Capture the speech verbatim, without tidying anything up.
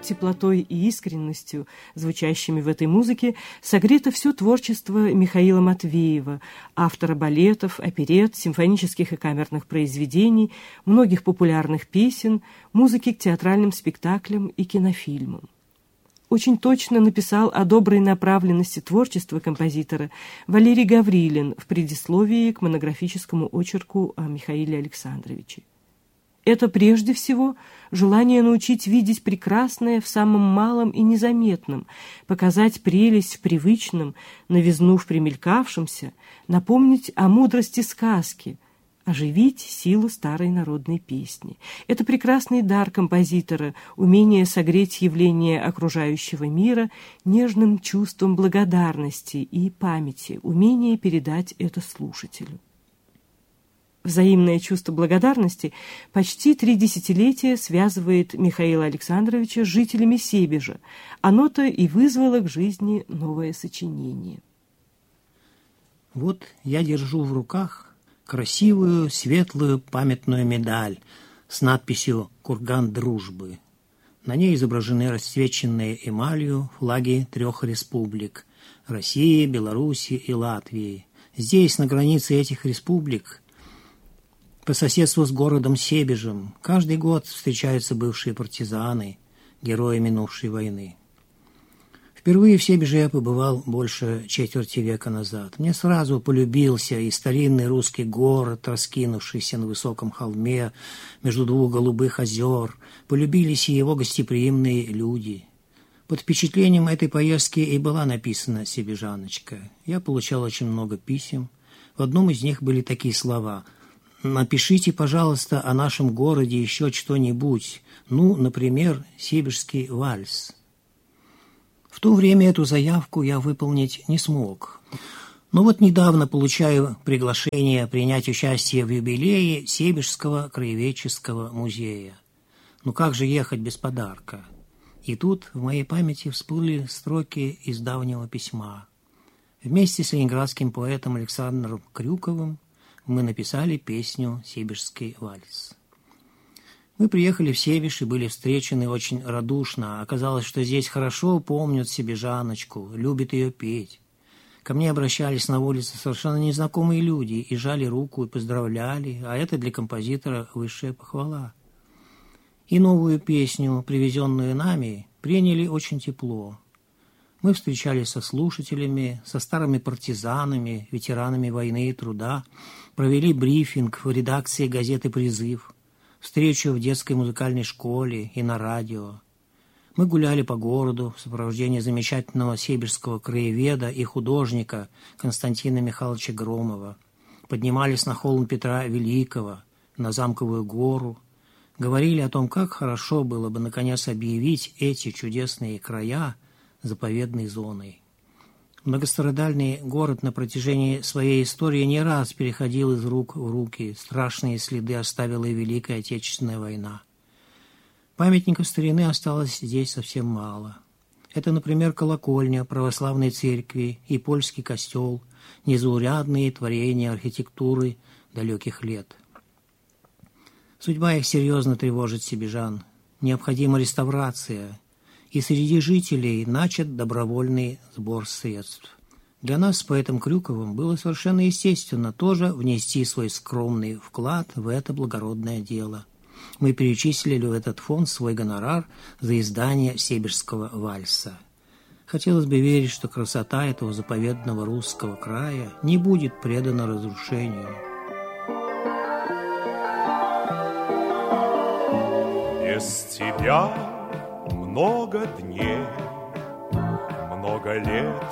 теплотой и искренностью, звучащими в этой музыке, согрето все творчество Михаила Матвеева, автора балетов, оперет, симфонических и камерных произведений, многих популярных песен, музыки к театральным спектаклям и кинофильмам. Очень точно написал о доброй направленности творчества композитора Валерий Гаврилин в предисловии к монографическому очерку о Михаиле Александровиче. Это прежде всего желание научить видеть прекрасное в самом малом и незаметном, показать прелесть в привычном, новизну в примелькавшемся, напомнить о мудрости сказки, оживить силу старой народной песни. Это прекрасный дар композитора, умение согреть явление окружающего мира нежным чувством благодарности и памяти, умение передать это слушателю. Взаимное чувство благодарности почти три десятилетия связывает Михаила Александровича с жителями Себежа. Оно-то и вызвало к жизни новое сочинение. Вот я держу в руках красивую, светлую памятную медаль с надписью «Курган дружбы». На ней изображены расцвеченные эмалью флаги трех республик – России, Беларуси и Латвии. Здесь, на границе этих республик, по соседству с городом Себежем, каждый год встречаются бывшие партизаны, герои минувшей войны. Впервые в Себеже я побывал больше четверти века назад. Мне сразу полюбился и старинный русский город, раскинувшийся на высоком холме между двух голубых озер. Полюбились и его гостеприимные люди. Под впечатлением этой поездки и была написана «Себежаночка». Я получал очень много писем. В одном из них были такие слова: «Напишите, пожалуйста, о нашем городе еще что-нибудь. Ну, например, Себежский вальс». В то время эту заявку я выполнить не смог. Но вот недавно получаю приглашение принять участие в юбилее Себежского краеведческого музея. Ну как же ехать без подарка? И тут в моей памяти всплыли строки из давнего письма. Вместе с ленинградским поэтом Александром Крюковым мы написали песню «Себежский вальс». Мы приехали в Себеж и были встречены очень радушно. Оказалось, что здесь хорошо помнят себежаночку, любят ее петь. Ко мне обращались на улице совершенно незнакомые люди и жали руку и поздравляли, а это для композитора высшая похвала. И новую песню, привезенную нами, приняли очень тепло. Мы встречались со слушателями, со старыми партизанами, ветеранами войны и труда, провели брифинг в редакции газеты «Призыв», встречу в детской музыкальной школе и на радио. Мы гуляли по городу в сопровождении замечательного себежского краеведа и художника Константина Михайловича Громова, поднимались на холм Петра Великого, на Замковую гору, говорили о том, как хорошо было бы наконец объявить эти чудесные края заповедной зоной. Многострадальный город на протяжении своей истории не раз переходил из рук в руки, страшные следы оставила и Великая Отечественная война. Памятников старины осталось здесь совсем мало. Это, например, колокольня православной церкви и польский костел, незаурядные творения архитектуры далеких лет. Судьба их серьезно тревожит себежан. Необходима реставрация, и среди жителей начат добровольный сбор средств. Для нас с поэтом Крюковым было совершенно естественно тоже внести свой скромный вклад в это благородное дело. Мы перечислили в этот фонд свой гонорар за издание «Себежского вальса». Хотелось бы верить, что красота этого заповедного русского края не будет предана разрушению. Без тебя много дней, много лет